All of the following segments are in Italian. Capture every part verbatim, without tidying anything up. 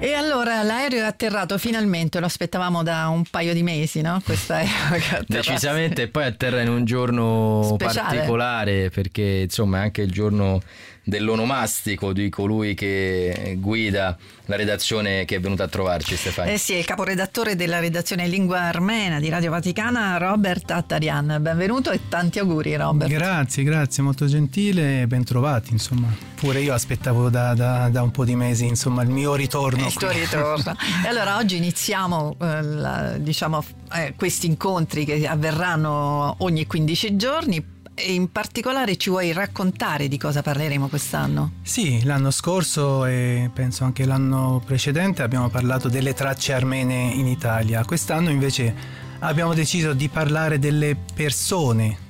E allora l'aereo è atterrato finalmente, lo aspettavamo da un paio di mesi, no? Questo aereo che decisamente, e poi atterra in un giorno speciale, particolare, perché insomma è anche il giorno dell'onomastico di colui che guida la redazione che è venuta a trovarci, Stefano. Eh sì, è il caporedattore della redazione lingua armena di Radio Vaticana, Robert Attarian. Benvenuto e tanti auguri, Robert. Grazie, grazie, molto gentile, ben trovati, insomma. Pure io aspettavo da, da, da un po' di mesi, insomma, il mio ritorno. Il tuo ritorno. E allora oggi iniziamo eh, la, diciamo eh, questi incontri che avverranno ogni quindici giorni. E in particolare ci vuoi raccontare di cosa parleremo quest'anno? Sì, l'anno scorso e penso anche l'anno precedente abbiamo parlato delle tracce armene in Italia. Quest'anno invece abbiamo deciso di parlare delle persone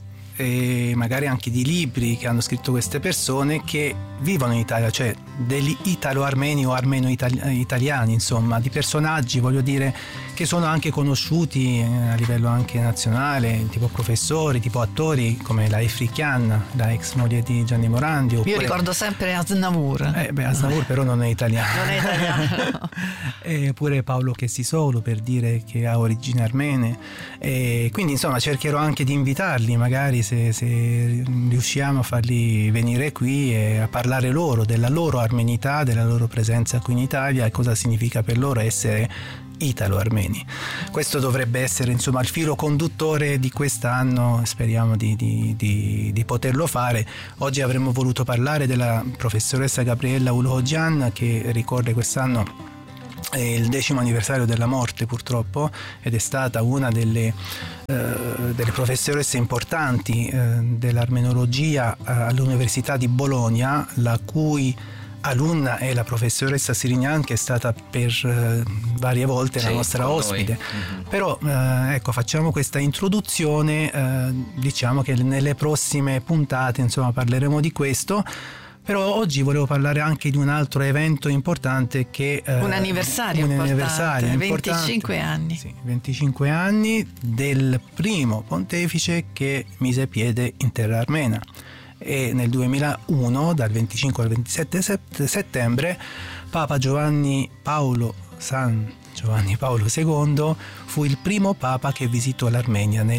e magari anche di libri che hanno scritto queste persone che vivono in Italia, cioè degli italo-armeni o armeno-italiani, insomma, di personaggi, voglio dire, che sono anche conosciuti a livello anche nazionale, tipo professori, tipo attori come la Efrichian, la ex moglie di Gianni Morandi. Oppure... Io ricordo sempre Aznavour. Eh, beh, Aznavour però non è italiano. Non è italiano. Eppure Paolo Chessisolo, per dire che ha origini armene. E quindi insomma cercherò anche di invitarli, magari se, se riusciamo a farli venire qui e a parlare loro della loro armenità, della loro presenza qui in Italia e cosa significa per loro essere italo-armeni. Questo dovrebbe essere insomma il filo conduttore di quest'anno, speriamo di, di, di, di poterlo fare. Oggi avremmo voluto parlare della professoressa Gabriella Uluhogian, che ricorre quest'anno è il decimo anniversario della morte, purtroppo, ed è stata una delle, eh, delle professoresse importanti eh, dell'armenologia eh, all'Università di Bologna, la cui alunna è la professoressa Sirignan, che è stata per eh, varie volte sì, la nostra ospite. Mm-hmm. Però eh, ecco, facciamo questa introduzione, eh, diciamo che nelle prossime puntate insomma parleremo di questo. Però oggi volevo parlare anche di un altro evento importante che eh, un anniversario un importante, anniversario venticinque anni. Sì, venticinque anni del primo pontefice che mise piede in terra armena. E nel duemilauno, dal venticinque al ventisette settembre, Papa Giovanni Paolo San Giovanni Paolo secondo fu il primo papa che visitò l'Armenia nel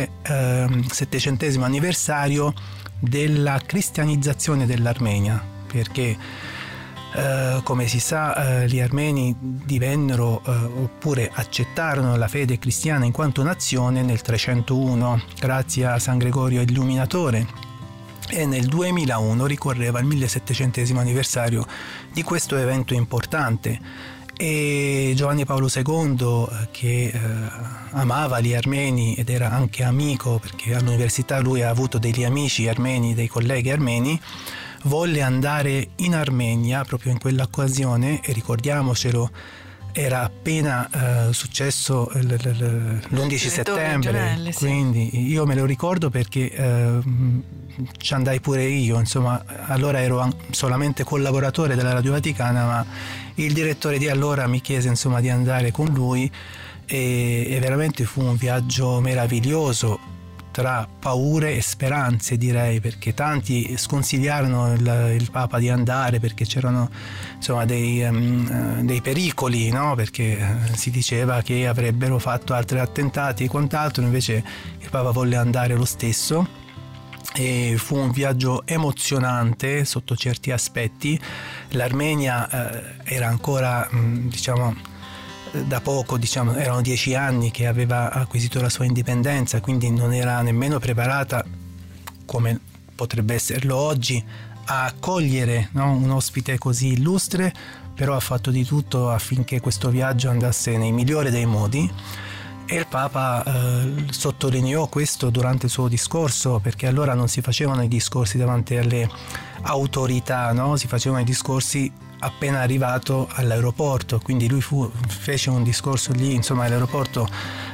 millesettecentesimo anniversario della cristianizzazione dell'Armenia, perché eh, come si sa eh, gli armeni divennero eh, oppure accettarono la fede cristiana in quanto nazione nel trecentouno grazie a San Gregorio Illuminatore, e nel duemilauno ricorreva il millesettecentesimo anniversario di questo evento importante. E Giovanni Paolo secondo, che eh, amava gli armeni ed era anche amico, perché all'università lui ha avuto degli amici armeni, dei colleghi armeni, volle andare in Armenia proprio in quell'occasione, e ricordiamocelo, era appena eh, successo l'undici settembre, Gionelle, quindi sì. Io me lo ricordo perché eh, ci andai pure io, insomma, allora ero solamente collaboratore della Radio Vaticana, ma il direttore di allora mi chiese insomma di andare con lui, e, e veramente fu un viaggio meraviglioso, tra paure e speranze, direi, perché tanti sconsigliarono il, il Papa di andare perché c'erano insomma dei, um, dei pericoli, no? Perché uh, si diceva che avrebbero fatto altri attentati e quant'altro. Invece il Papa volle andare lo stesso, e fu un viaggio emozionante sotto certi aspetti. L'Armenia uh, era ancora um, diciamo da poco, diciamo, erano dieci anni che aveva acquisito la sua indipendenza, quindi non era nemmeno preparata, come potrebbe esserlo oggi, a accogliere, no, un ospite così illustre, però ha fatto di tutto affinché questo viaggio andasse nei migliori dei modi. E il Papa eh, sottolineò questo durante il suo discorso, perché allora non si facevano i discorsi davanti alle autorità, no? Si facevano i discorsi appena arrivato all'aeroporto, quindi lui fu, fece un discorso lì, insomma, all'aeroporto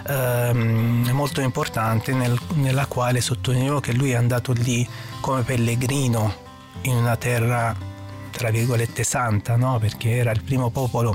ehm, molto importante, nel, nella quale sottolineò che lui è andato lì come pellegrino in una terra tra virgolette santa, no? Perché era il primo popolo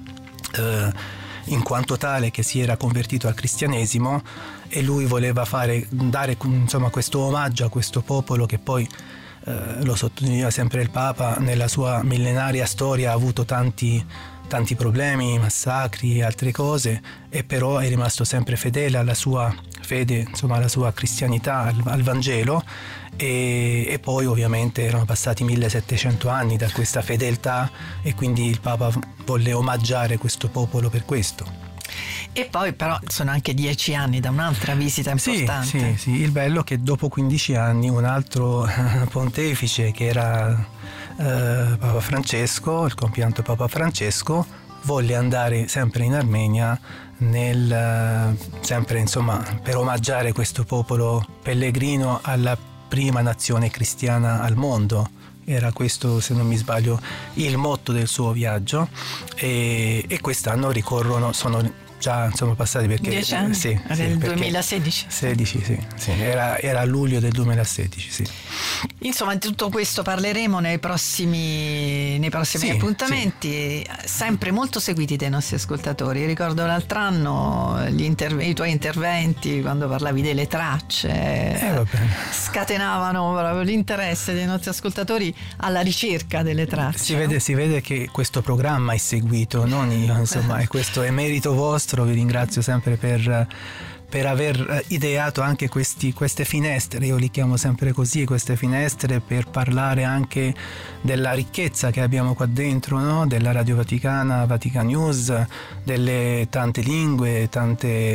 eh, in quanto tale che si era convertito al cristianesimo, e lui voleva fare, dare insomma questo omaggio a questo popolo che poi Eh, lo sottolinea sempre il Papa, nella sua millenaria storia ha avuto tanti tanti problemi, massacri e altre cose, e però è rimasto sempre fedele alla sua fede, insomma alla sua cristianità, al, al Vangelo, e, e poi ovviamente erano passati millesettecento anni da questa fedeltà, e quindi il Papa volle omaggiare questo popolo per questo. E poi però sono anche dieci anni da un'altra visita importante. Sì, sì, sì. Il bello è che dopo quindici anni un altro pontefice, che era eh, Papa Francesco, il compianto Papa Francesco, volle andare sempre in Armenia nel, sempre insomma per omaggiare questo popolo pellegrino alla prima nazione cristiana al mondo. Era questo, se non mi sbaglio, il motto del suo viaggio, e, e quest'anno ricorrono, sono già insomma passati perché dieci anni? Sì, era sì, il duemilasedici. sedici, sì, sì. Era, era a luglio del duemilasedici, sì. Insomma, di tutto questo parleremo nei prossimi, nei prossimi Sì, appuntamenti, sì. Sempre molto seguiti dai nostri ascoltatori. Ricordo l'altro anno gli interve- i tuoi interventi quando parlavi delle tracce, eh, scatenavano proprio l'interesse dei nostri ascoltatori alla ricerca delle tracce. Si no? vede, si vede che questo programma è seguito, non io, insomma, e questo è merito vostro. Vi ringrazio sempre per, per aver ideato anche questi, queste finestre, io li chiamo sempre così, queste finestre, per parlare anche della ricchezza che abbiamo qua dentro, no? Della Radio Vaticana, Vatican News, delle tante lingue, tante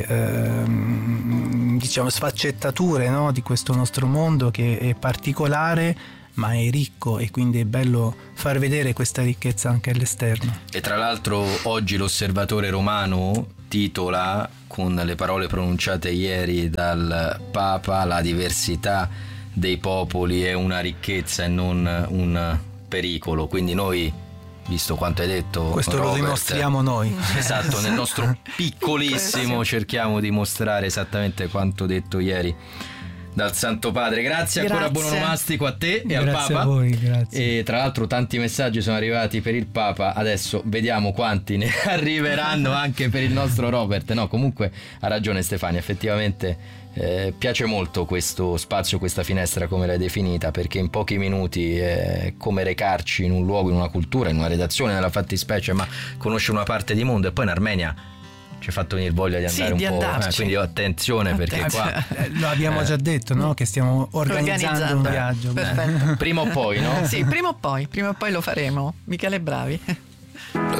ehm, diciamo sfaccettature, no? Di questo nostro mondo che è particolare ma è ricco, e quindi è bello far vedere questa ricchezza anche all'esterno. E tra l'altro oggi l'Osservatore Romano titola, con le parole pronunciate ieri dal Papa, la diversità dei popoli è una ricchezza e non un pericolo. Quindi noi, visto quanto hai detto, questo Robert, lo dimostriamo noi. Esatto, nel nostro piccolissimo cerchiamo di mostrare esattamente quanto detto ieri dal Santo Padre. Grazie, grazie. Ancora buon onomastico a te e grazie al Papa. A voi, grazie. E tra l'altro tanti messaggi sono arrivati per il Papa, adesso vediamo quanti ne arriveranno anche per il nostro Robert. No, comunque ha ragione Stefania, effettivamente eh, piace molto questo spazio, questa finestra come l'hai definita, perché in pochi minuti è come recarci in un luogo, in una cultura, in una redazione nella fattispecie, ma conosce una parte di mondo. E poi in Armenia ci ha fatto venire voglia di andare sì, un di po', andarci. eh, quindi attenzione, perché qua eh, lo abbiamo eh. già detto, no? Che stiamo organizzando, organizzando. un viaggio. Perfetto. Prima o poi, no? Sì, prima o poi, prima o poi lo faremo. Michele Bravi.